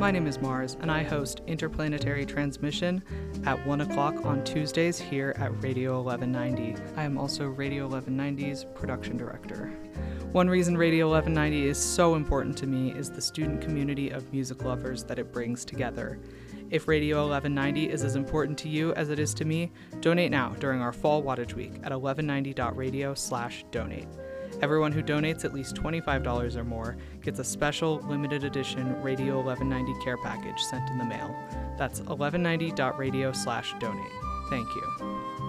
My name is Mars, and I host Interplanetary Transmission at 1 o'clock on Tuesdays here at Radio 1190. I am also Radio 1190's production director. One reason Radio 1190 is so important to me is the student community of music lovers that it brings together. If Radio 1190 is as important to you as it is to me, donate now during our Fall Wattage Week at 1190.radio/donate. Everyone who donates at least $25 or more gets a special limited edition Radio 1190 care package sent in the mail. That's 1190.radio/donate. Thank you.